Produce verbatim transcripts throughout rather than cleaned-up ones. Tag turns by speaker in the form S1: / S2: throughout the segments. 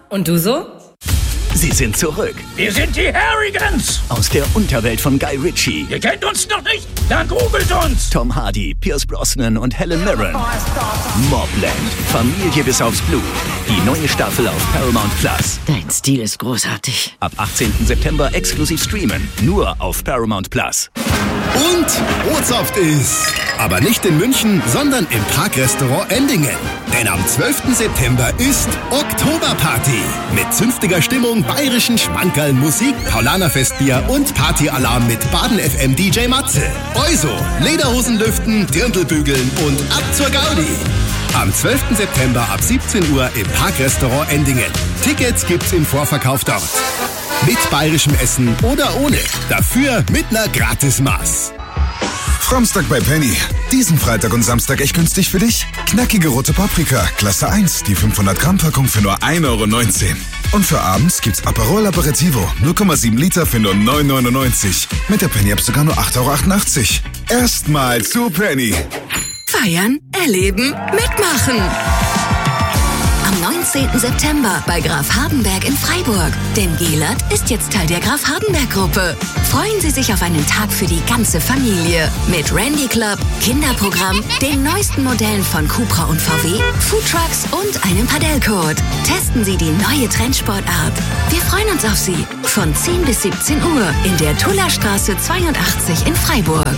S1: Und du so?
S2: Sie sind zurück.
S3: Wir sind die Harrigans.
S2: Aus der Unterwelt von Guy Ritchie.
S3: Ihr kennt uns noch nicht? Dann googelt uns.
S2: Tom Hardy, Pierce Brosnan und Helen Mirren. Mobland. Familie bis aufs Blut. Die neue Staffel auf Paramount Plus.
S4: Dein Stil ist großartig.
S2: Ab achtzehnten September exklusiv streamen. Nur auf Paramount Plus.
S5: Und Bootshaft ist. Aber nicht in München, sondern im Parkrestaurant Endingen. Denn am zwölften September ist Oktoberparty. Mit zünftiger Stimmung, bayerischen Schmankerl, Musik, Paulaner-Festbier und Partyalarm mit Baden-F M D J Matze. Euso, Lederhosen lüften, Dirndlbügeln und ab zur Gaudi. Am zwölften September ab siebzehn Uhr im Parkrestaurant Endingen. Tickets gibt's im Vorverkauf dort. Mit bayerischem Essen oder ohne. Dafür mit ner Gratismaß.
S6: Framstag bei Penny. Diesen Freitag und Samstag echt günstig für dich? Knackige rote Paprika, Klasse eins, die fünfhundert Gramm Packung für nur ein Euro neunzehn. Und für abends gibt's Aperol Aperitivo, null Komma sieben Liter für nur neun Euro neunundneunzig. Mit der Penny-App sogar nur acht Euro achtundachtzig. Erstmal zu Penny.
S7: Feiern, erleben, mitmachen. Am neunzehnten September bei Graf Hardenberg in Freiburg. Denn Gelert ist jetzt Teil der Graf Hardenberg Gruppe. Freuen Sie sich auf einen Tag für die ganze Familie. Mit Randy Club, Kinderprogramm, den neuesten Modellen von Cupra und V W, Foodtrucks und einem Padellcode. Testen Sie die neue Trendsportart. Wir freuen uns auf Sie. Von zehn bis siebzehn Uhr in der Tullerstraße zweiundachtzig in Freiburg.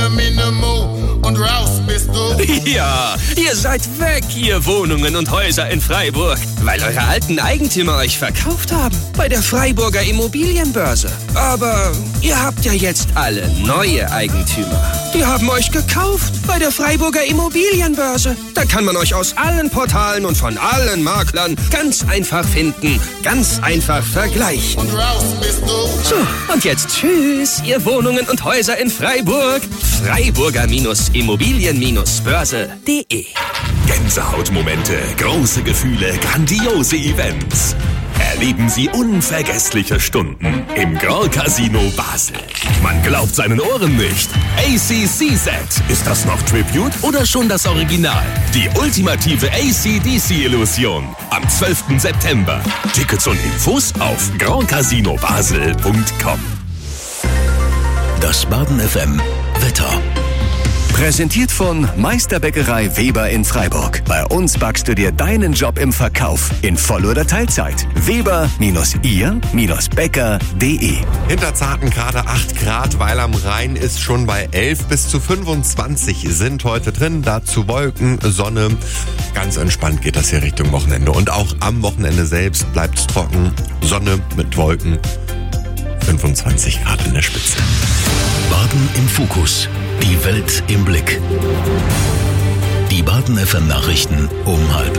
S8: Und raus bist du. Ja, ihr seid weg, ihr Wohnungen und Häuser in Freiburg, weil eure alten Eigentümer euch verkauft haben bei der Freiburger Immobilienbörse. Aber ihr habt ja jetzt alle neue Eigentümer. Die haben euch gekauft bei der Freiburger Immobilienbörse. Da kann man euch aus allen Portalen und von allen Maklern ganz einfach finden, ganz einfach vergleichen. Und raus bist du. So, und jetzt tschüss, ihr Wohnungen und Häuser in Freiburg. Freiburger-Immobilien-Börse punkt de.
S9: Gänsehautmomente, große Gefühle, grandiose Events. Erleben Sie unvergessliche Stunden im Grand Casino Basel. Man glaubt seinen Ohren nicht. A C C Z. Ist das noch Tribute oder schon das Original? Die ultimative A C D C-Illusion. Am zwölften September. Tickets und Infos auf grand casino basel punkt com.
S2: Das Baden F M Wetter. Präsentiert von Meisterbäckerei Weber in Freiburg. Bei uns backst du dir deinen Job im Verkauf in Voll- oder Teilzeit. Weber-ihr-bäcker punkt de.
S10: Hinterzarten gerade acht Grad, weil am Rhein ist schon bei elf bis zu fünfundzwanzig sind heute drin. Dazu Wolken, Sonne. Ganz entspannt geht das hier Richtung Wochenende. Und auch am Wochenende selbst bleibt es trocken. Sonne mit Wolken. fünfundzwanzig Grad in der Spitze.
S2: Baden im Fokus. Die Welt im Blick. Die Baden F M Nachrichten um halb.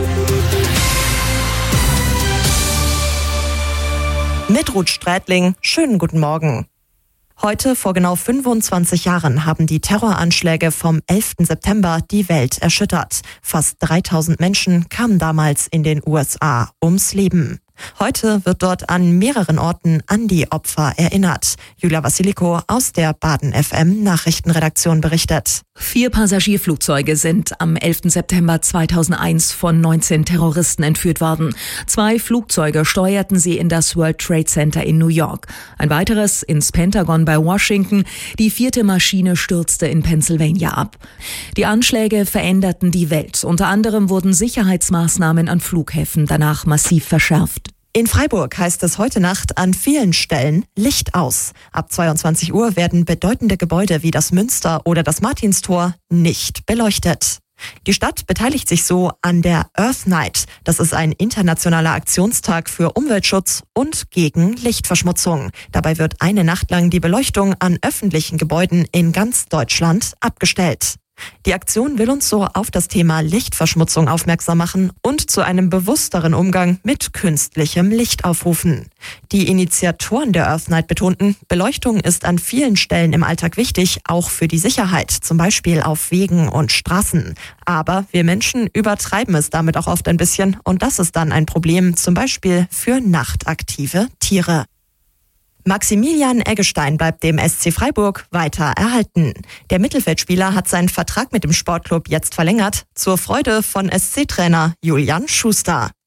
S11: Mit Ruth Strätling, schönen guten Morgen. Heute vor genau fünfundzwanzig Jahren haben die Terroranschläge vom elften September die Welt erschüttert. Fast dreitausend Menschen kamen damals in den U S A ums Leben. Heute wird dort an mehreren Orten an die Opfer erinnert. Julia Vassiliko aus der Baden F M Nachrichtenredaktion berichtet.
S12: Vier Passagierflugzeuge sind am elften September zweitausendeins von neunzehn Terroristen entführt worden. Zwei Flugzeuge steuerten sie in das World Trade Center in New York. Ein weiteres ins Pentagon bei Washington. Die vierte Maschine stürzte in Pennsylvania ab. Die Anschläge veränderten die Welt. Unter anderem wurden Sicherheitsmaßnahmen an Flughäfen danach massiv verschärft.
S11: In Freiburg heißt es heute Nacht an vielen Stellen Licht aus. Ab zweiundzwanzig Uhr werden bedeutende Gebäude wie das Münster oder das Martinstor nicht beleuchtet. Die Stadt beteiligt sich so an der Earth Night. Das ist ein internationaler Aktionstag für Umweltschutz und gegen Lichtverschmutzung. Dabei wird eine Nacht lang die Beleuchtung an öffentlichen Gebäuden in ganz Deutschland abgestellt. Die Aktion will uns so auf das Thema Lichtverschmutzung aufmerksam machen und zu einem bewussteren Umgang mit künstlichem Licht aufrufen. Die Initiatoren der Earth Night betonten, Beleuchtung ist an vielen Stellen im Alltag wichtig, auch für die Sicherheit, zum Beispiel auf Wegen und Straßen. Aber wir Menschen übertreiben es damit auch oft ein bisschen und das ist dann ein Problem, zum Beispiel für nachtaktive Tiere. Maximilian Eggestein bleibt dem S C Freiburg weiter erhalten. Der Mittelfeldspieler hat seinen Vertrag mit dem Sportclub jetzt verlängert, zur Freude von S C-Trainer Julian Schuster.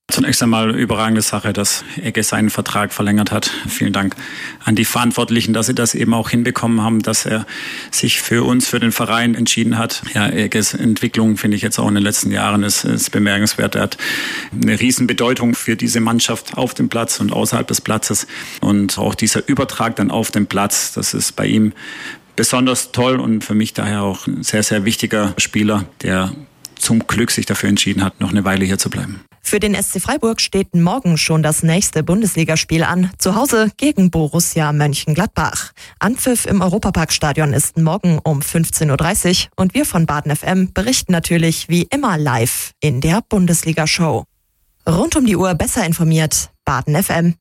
S1: Zunächst einmal überragende Sache, dass Ege seinen Vertrag verlängert hat. Vielen Dank an die Verantwortlichen, dass sie das eben auch hinbekommen haben, dass er sich für uns, für den Verein entschieden hat. Ja, Eges Entwicklung finde ich jetzt auch in den letzten Jahren ist, ist bemerkenswert. Er hat eine Riesenbedeutung für diese Mannschaft auf dem Platz und außerhalb des Platzes. Und auch dieser Übertrag dann auf dem Platz, das ist bei ihm besonders toll und für mich daher auch ein sehr, sehr wichtiger Spieler, der zum Glück sich dafür entschieden hat, noch eine Weile hier zu bleiben.
S11: Für den S C Freiburg steht morgen schon das nächste Bundesligaspiel an. Zu Hause gegen Borussia Mönchengladbach. Anpfiff im Europaparkstadion ist morgen um fünfzehn Uhr dreißig und wir von Baden F M berichten natürlich wie immer live in der Bundesliga-Show. Rund um die Uhr besser informiert, Baden F M.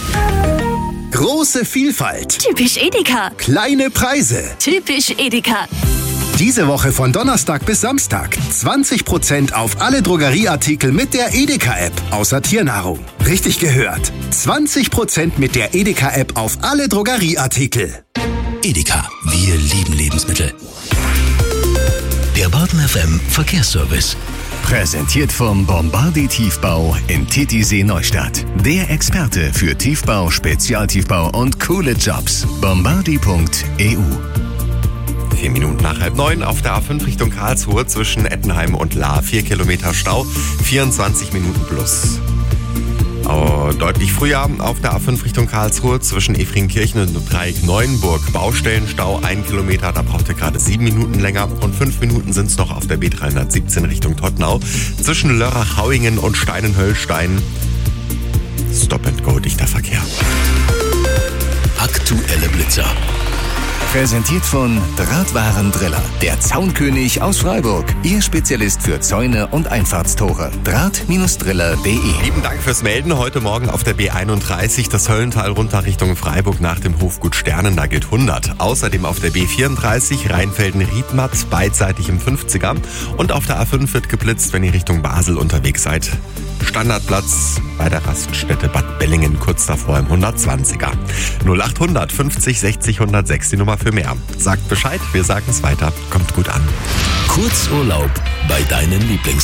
S5: Große Vielfalt.
S7: Typisch Edeka.
S5: Kleine Preise.
S7: Typisch Edeka.
S5: Diese Woche von Donnerstag bis Samstag zwanzig Prozent auf alle Drogerieartikel mit der Edeka-App, außer Tiernahrung. Richtig gehört. zwanzig Prozent mit der Edeka-App auf alle Drogerieartikel.
S2: Edeka, wir lieben Lebensmittel. Der Baden F M Verkehrsservice. Präsentiert vom Bombardi Tiefbau in Titisee Neustadt. Der Experte für Tiefbau, Spezialtiefbau und coole Jobs. bombardi punkt e u.
S10: Vier Minuten nach halb neun auf der A fünf Richtung Karlsruhe zwischen Ettenheim und Lahr. Vier Kilometer Stau, vierundzwanzig Minuten plus. Oh, deutlich früher auf der A fünf Richtung Karlsruhe zwischen Efringkirchen und Dreieck Neuenburg. Baustellenstau, ein Kilometer, da braucht ihr gerade sieben Minuten länger. Und fünf Minuten sind es noch auf der B dreihundertsiebzehn Richtung Tottenau. Zwischen Lörrach-Hauingen und Steinen-Höllstein. Stop and go, dichter Verkehr.
S2: Aktuelle Blitzer. Präsentiert von Drahtwarendriller, der Zaunkönig aus Freiburg. Ihr Spezialist für Zäune und Einfahrtstore. Draht Driller punkt de.
S10: Lieben Dank fürs Melden. Heute Morgen auf der B einunddreißig das Höllental runter Richtung Freiburg nach dem Hofgut Sternen. Da gilt hundert. Außerdem auf der B vierunddreißig Rheinfelden-Riedmatt beidseitig im fünfziger. Und auf der A fünf wird geblitzt, wenn ihr Richtung Basel unterwegs seid. Standardplatz bei der Raststätte Bad Bellingen kurz davor im hundertzwanziger. null achthundert fünfzig sechzig hundertsechs die Nummer für mehr. Sagt Bescheid, wir sagen es weiter. Kommt gut an.
S2: Kurzurlaub bei deinen Lieblings